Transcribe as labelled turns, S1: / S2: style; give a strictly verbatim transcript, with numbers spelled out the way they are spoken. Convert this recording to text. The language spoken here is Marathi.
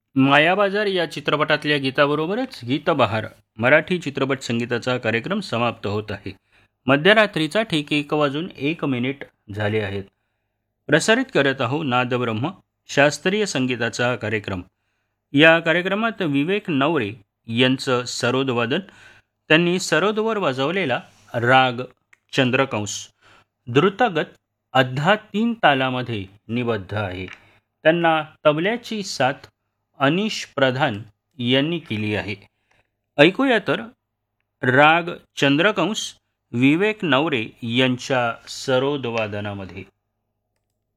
S1: मायाबाजार या चित्रपटातल्या गीताबरोबरच गीतबहार मराठी चित्रपट संगीताचा कार्यक्रम समाप्त होत आहे. मध्यरात्रीचा ठीक एक वाजून एक मिनिट झाले आहेत. प्रसारित करत आहो नादब्रह्म शास्त्रीय संगीताचा कार्यक्रम. या कार्यक्रमात विवेक नवरे यांचं सरोदवादन, त्यांनी सरोदवर वाजवलेला राग चंद्रकंस द्रुतगत अध्या तीन तालामध्ये निबद्ध आहे. त्यांना तबल्याची साथ अनिश प्रधान यांनी केली आहे. ऐकूया तर राग चंद्रकंस विवेक नवरे यांच्या सरोदवादनामध्ये.